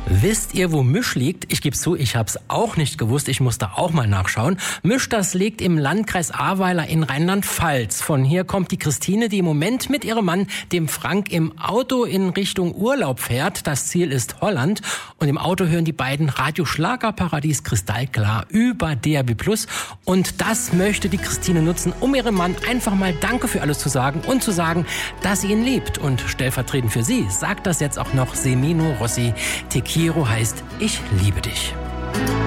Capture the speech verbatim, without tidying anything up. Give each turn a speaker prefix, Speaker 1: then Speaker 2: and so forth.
Speaker 1: Wisst ihr, wo Müsch liegt? Ich gebe zu, ich habe es auch nicht gewusst. Ich musste auch mal nachschauen. Müsch, das liegt im Landkreis Ahrweiler in Rheinland-Pfalz. Von hier kommt die Christine, die im Moment mit ihrem Mann, dem Frank, im Auto in Richtung Urlaub fährt. Das Ziel ist Holland. Und im Auto hören die beiden Radio Schlagerparadies kristallklar über D A B plus. Und das möchte die Christine nutzen, um ihrem Mann einfach mal Danke für alles zu sagen und zu sagen, dass sie ihn liebt. Und stellvertretend für sie sagt das jetzt auch noch Semino Rossi. Te quiero heißt Ich liebe dich.